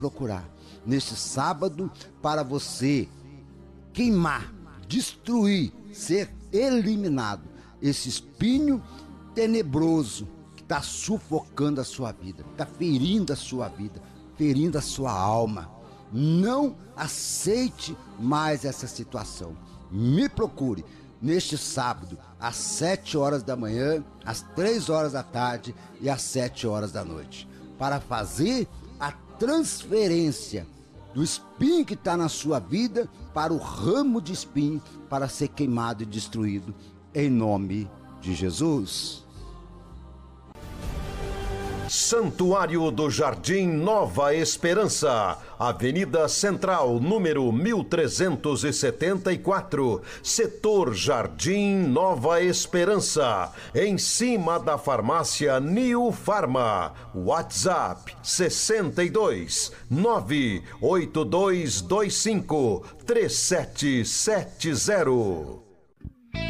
procurar neste sábado para você queimar, destruir, ser eliminado esse espinho tenebroso que está sufocando a sua vida, está ferindo a sua vida, ferindo a sua alma. Não aceite mais essa situação. Me procure neste sábado, às 7 horas da manhã, às 3 horas da tarde e às 7 horas da noite, para fazer a transferência do espinho que está na sua vida para o ramo de espinho, para ser queimado e destruído, em nome de Jesus. Santuário do Jardim Nova Esperança, Avenida Central, número 1374, Setor Jardim Nova Esperança, em cima da farmácia New Farma. WhatsApp 62 98225 3770.